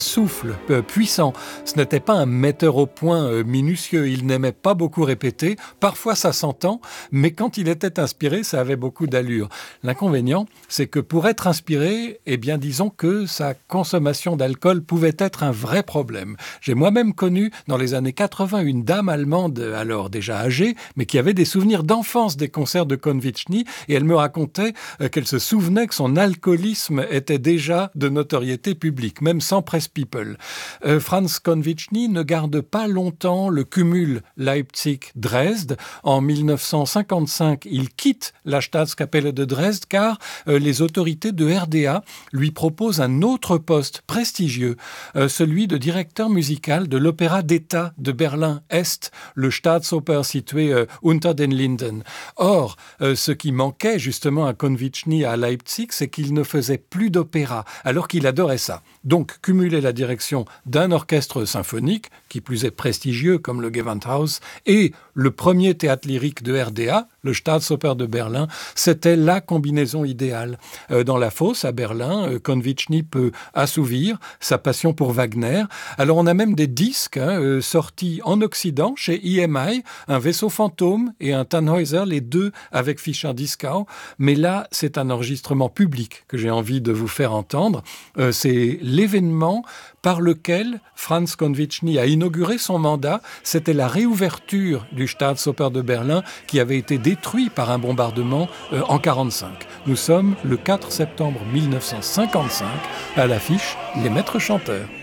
souffle puissant. Ce n'était pas un metteur au point minutieux, il n'aimait pas beaucoup répéter, parfois ça s'entend, mais quand il était inspiré, ça avait beaucoup d'allure. L'inconvénient, c'est que pour être inspiré, eh bien disons que sa consommation d'alcool pouvait être un vrai problème. J'ai moi-même connu dans les années 80 une dame allemande, alors déjà âgée, mais qui avait des souvenirs d'enfance des concerts de Konvichny, et elle me racontait qu'elle se souvenait que son alcoolisme était déjà de notoriété publique, même sans presse people. Franz Konvichny ne garde pas longtemps le cumul Leipzig-Dresde. En 1955, il quitte la Staatskapelle de Dresde car les autorités de RDA lui proposent un autre poste prestigieux, celui de directeur musical de l'Opéra d'État de Berlin-Est, le Staatsoper situé unter den Linden. Or, ce qui manquait justement à Konvichny à Leipzig, c'est qu'il ne faisait plus d'opéra, alors qu'il adorait ça. Donc, cumuler la direction d'un orchestre symphonique, qui plus est prestigieux comme le Gewandhaus, et le premier théâtre lyrique de RDA, le Staatsoper de Berlin, c'était la combinaison idéale. Dans la fosse, à Berlin, Konvichny peut assouvir sa passion pour Wagner. Alors on a même des disques sortis en Occident, chez EMI, un vaisseau fantôme et un Tannhäuser, les deux avec Fischer-Dieskau. Mais là, c'est un enregistrement public que j'ai envie de vous faire entendre. C'est l'événement par lequel Franz Konvichny a inauguré son mandat. C'était la réouverture du Staatsoper de Berlin qui avait été détruit par un bombardement en 1945. Nous sommes le 4 septembre 1955, à l'affiche Les Maîtres Chanteurs.